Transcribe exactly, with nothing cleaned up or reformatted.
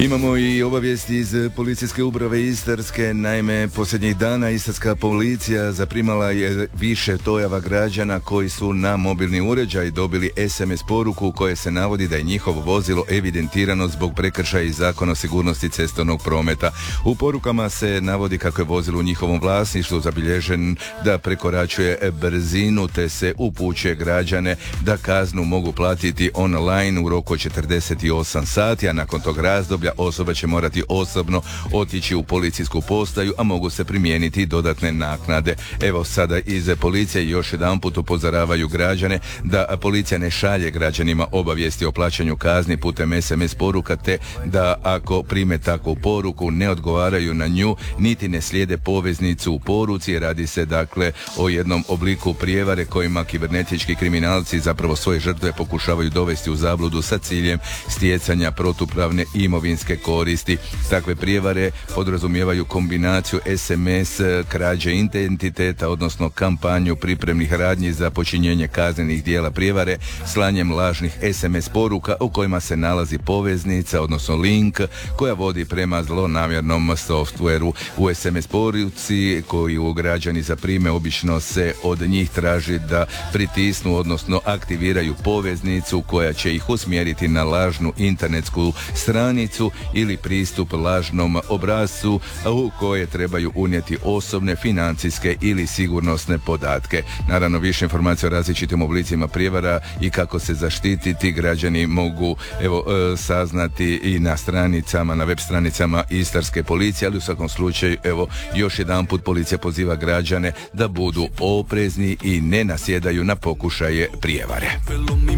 Imamo i obavijesti iz policijske uprave Istarske. Naime, posljednjih dana istarska policija zaprimala je više dojava građana koji su na mobilni uređaj dobili es em es poruku u kojoj se navodi da je njihovo vozilo evidentirano zbog prekršaja iz Zakona o sigurnosti cestovnog prometa. U porukama se navodi kako je vozilo u njihovom vlasništvu zabilježen da prekoračuje brzinu, te se upućuje građane da kaznu mogu platiti online u roku od četrdeset osam sati, a nakon tog razdoblja osoba će morati osobno otići u policijsku postaju, a mogu se primijeniti dodatne naknade. Evo sada iz policije još jedanput upozoravaju građane da policija ne šalje građanima obavijesti o plaćanju kazni putem es em es poruka, te da ako prime takvu poruku ne odgovaraju na nju niti ne slijede poveznicu u poruci. Radi se dakle o jednom obliku prijevare kojima kibernetički kriminalci zapravo svoje žrtve pokušavaju dovesti u zabludu sa ciljem stjecanja protupravne imovinske koristi. Takve prijevare podrazumijevaju kombinaciju es em es, krađe identiteta, odnosno kampanju pripremnih radnji za počinjenje kaznenih dijela prijevare, slanjem lažnih es em es poruka u kojima se nalazi poveznica, odnosno link koja vodi prema zlonamjernom softveru. U es em es poruci koju građani zaprime obično se od njih traži da pritisnu, odnosno aktiviraju poveznicu koja će ih usmjeriti na lažnu internetsku stranicu ili pristup lažnom obrascu u koje trebaju unijeti osobne, financijske ili sigurnosne podatke. Naravno, više informacija o različitim oblicima prijevara i kako se zaštititi građani mogu evo saznati i na stranicama, na web stranicama Istarske policije, ali u svakom slučaju evo još jedanput policija poziva građane da budu oprezni i ne nasjedaju na pokušaje prijevare.